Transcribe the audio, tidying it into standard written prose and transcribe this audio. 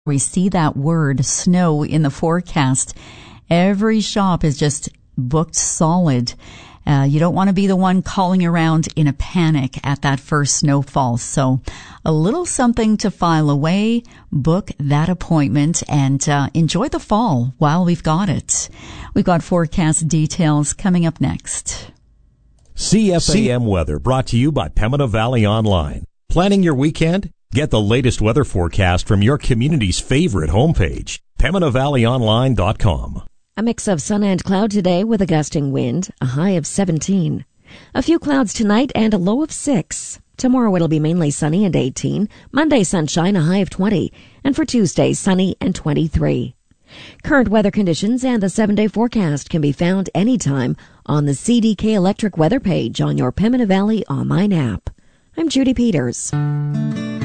We see that word snow in the forecast. Every shop is just booked solid. You don't want to be the one calling around in a panic at that first snowfall. So a little something to file away, book that appointment, and enjoy the fall while we've got it. We've got forecast details coming up next. CFAM weather brought to you by Pembina Valley Online. Planning your weekend? Get the latest weather forecast from your community's favorite homepage, PembinaValleyOnline.com. A mix of sun and cloud today with a gusting wind, a high of 17. A few clouds tonight and a low of 6. Tomorrow it'll be mainly sunny and 18. Monday sunshine, a high of 20. And for Tuesday, sunny and 23. Current weather conditions and the 7-day forecast can be found anytime on the CDK Electric weather page on your Pembina Valley online app. I'm Judy Peters.